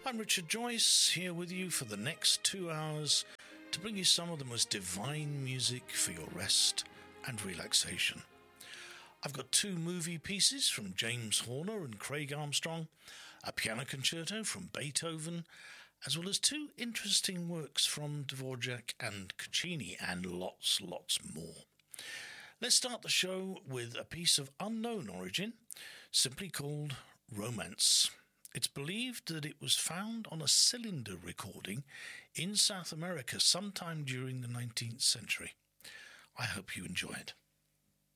I'm Richard Joyce, here with you for the next 2 hours to bring you some of the most divine music for your rest and relaxation. I've got 2 movie pieces from James Horner and Craig Armstrong, a piano concerto from Beethoven, as well as 2 interesting works from Dvorak and Caccini, and lots more. Let's start the show with a piece of unknown origin, simply called Romance. It's believed that it was found on a cylinder recording in South America sometime during the 19th century. I hope you enjoy it.